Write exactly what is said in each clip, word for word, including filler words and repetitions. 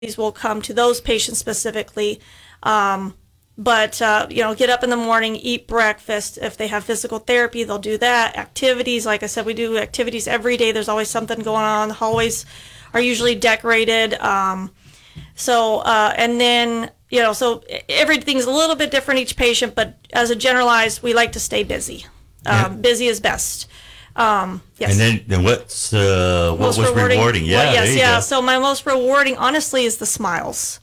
will come to those patients specifically. Um, but, uh, you know, get up in the morning, eat breakfast. If they have physical therapy, they'll do that. Activities, like I said, we do activities every day. There's always something going on. The hallways are usually decorated. Um, so, uh, and then, you know, so everything's a little bit different each patient, but as a generalized, we like to stay busy. Um, Yeah. Busy is best. Um, yes. And then, then what's uh, what Most was rewarding? rewarding? Yeah, Well, yes, there you yeah. go. So my most rewarding, honestly, is the smiles.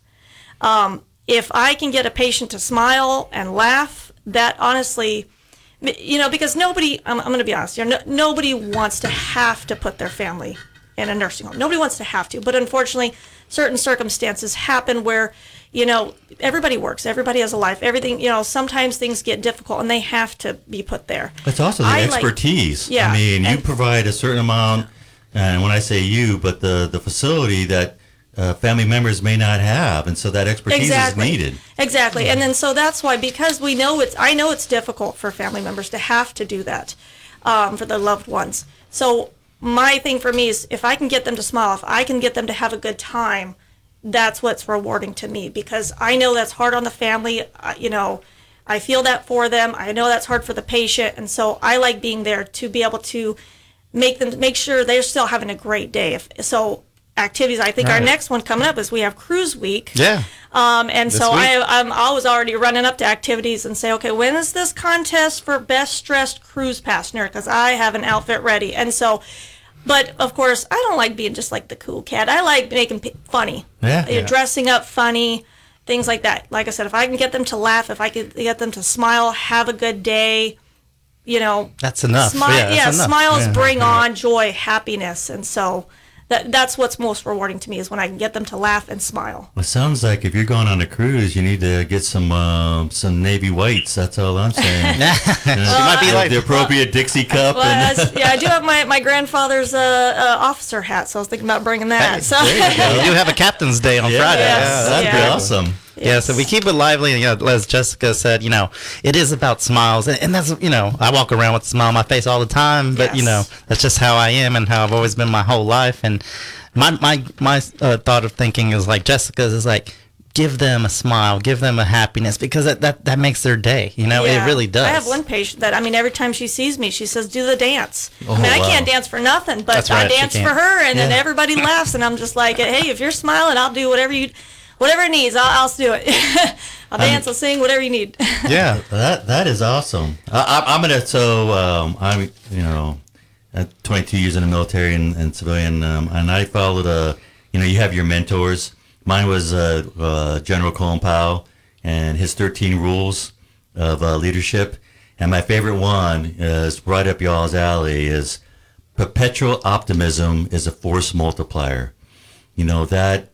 Um, if I can get a patient to smile and laugh, that honestly, you know, because nobody, I'm, I'm going to be honest here, no, nobody wants to have to put their family in a nursing home. Nobody wants to have to, but unfortunately, certain circumstances happen where, you know, everybody works, everybody has a life, everything, you know, sometimes things get difficult and they have to be put there. It's also the I like- expertise. yeah, I mean, you and- provide a certain amount, and when I say you, but the, the facility that uh, family members may not have, and so that expertise Exactly. is needed. Exactly. And then so that's why, because we know it's, I know it's difficult for family members to have to do that um, for their loved ones. So my thing for me is if I can get them to smile, if I can get them to have a good time, that's what's rewarding to me, because I know that's hard on the family. Uh, you know, I feel that for them. I know that's hard for the patient. And so I like being there to be able to make them, make sure they're still having a great day. If, so activities, I think our Right. next one coming up is we have cruise week. Yeah. Um, and This so week. I, I'm always already running up to activities and say, okay, when is this contest for best dressed cruise passenger? Because I have an outfit ready. And so, but of course, I don't like being just like the cool cat. I like making p- funny, Yeah. You know, Yeah. dressing up funny, things like that. Like I said, if I can get them to laugh, if I can get them to smile, have a good day, you know, That's enough. Smi- yeah, that's yeah, enough. smiles Yeah. bring on joy, happiness, and so that that's what's most rewarding to me is when I can get them to laugh and smile. Well, it sounds like if you're going on a cruise, you need to get some uh, some Navy whites. That's all I'm saying. she might be the, like the appropriate Dixie cup. Well, and, as, yeah, I do have my, my grandfather's uh, uh, officer hat, so I was thinking about bringing that. So Yeah, we do have a Captain's Day on yeah, Friday. Yes, Yeah, that'd yeah. be awesome. Yeah, so we keep it lively. You know, as Jessica said, you know, it is about smiles, and, and that's, you know, I walk around with a smile on my face all the time. But you know, Yes. that's just how I am and how I've always been my whole life. And my my my uh, thought of thinking is like Jessica's is like, give them a smile, give them a happiness, because that that, that makes their day. You know, Yeah. it really does. I have one patient that, I mean, every time she sees me, she says, do the dance. Oh, I mean, I wow. can't dance for nothing, but That's I right, she dance for can't. her, and then Yeah. everybody laughs, and I'm just like, hey, if you're smiling, I'll do whatever you, whatever it needs, I'll, I'll do it. I'll dance, I'll sing, whatever you need. Yeah. That that is awesome. I, I, I'm gonna so um, I'm you know, uh, twenty-two years in the military and, and civilian, um, and I followed a you know you have your mentors. Mine was uh, uh, General Colin Powell and his thirteen rules of uh, leadership, and my favorite one is right up y'all's alley is perpetual optimism is a force multiplier. You know that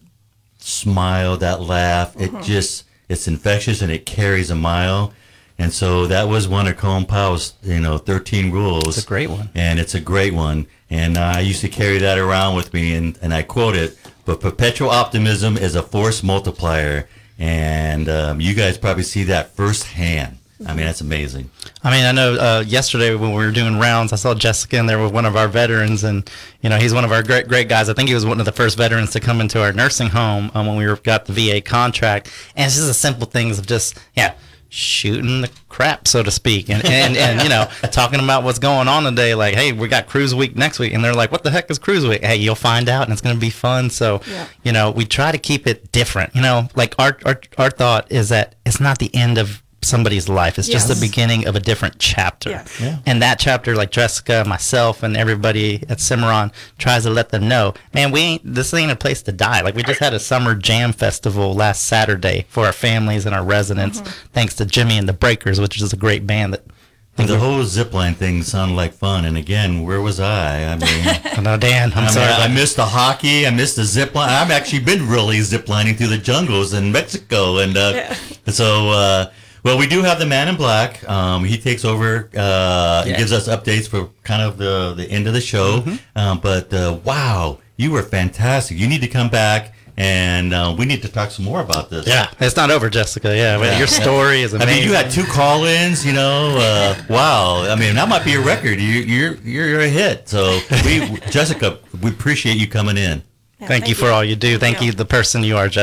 smile, that laugh, it just it's infectious and it carries a mile. And so that was one of Colin Powell's, you know, thirteen rules. It's a great one. And it's a great one. And uh, I used to carry that around with me, and, and I quote it, but perpetual optimism is a force multiplier. And um, you guys probably see that firsthand. I mean, that's amazing. I mean, I know uh, yesterday when we were doing rounds, I saw Jessica in there with one of our veterans, and you know he's one of our great great guys. I think he was one of the first veterans to come into our nursing home um, when we were, got the V A contract. And it's just the simple things of just yeah shooting the crap, so to speak, and and, and you know talking about what's going on today. Like, hey, we got cruise week next week, and they're like, what the heck is cruise week? Hey, you'll find out, and it's going to be fun. So Yeah. you know we try to keep it different. You know, like our our our thought is that it's not the end of somebody's life. It's just Yes. the beginning of a different chapter. Yes. Yeah. And that chapter, like Jessica, myself, and everybody at Cimarron tries to let them know, man, we ain't, this ain't a place to die. Like, we just had a summer jam festival last Saturday for our families and our residents, thanks to Jimmy and the Breakers, which is a great band that, And the whole zipline thing sounded like fun. And again, where was I? I mean... oh, no, Dan, I'm I, mean, sorry. I, I about- missed the hockey. I missed the zip line. I've actually been really ziplining through the jungles in Mexico, and uh, Yeah. so uh, well, we do have the man in black. Um, he takes over. Uh, He Yeah. gives us updates for kind of the the end of the show. Um, but uh, wow, you were fantastic. You need to come back, and uh, we need to talk some more about this. yeah, it's not over, Jessica. Yeah, well, Yeah. your story is I amazing. mean, you had two call-ins, you know. Uh, wow. I mean, that might be a record. You, you're you're a hit. So we, Jessica, we appreciate you coming in. Thank, you for all you do. Thank, you. you, the person you are, Jessica.